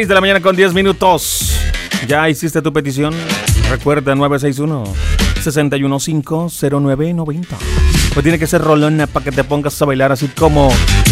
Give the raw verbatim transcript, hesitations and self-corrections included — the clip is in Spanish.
seis de la mañana con diez minutos. ¿Ya hiciste tu petición? Recuerda nueve seis uno, seis uno cinco, cero nueve nueve cero. Pues tiene que ser rolona para que te pongas a bailar así como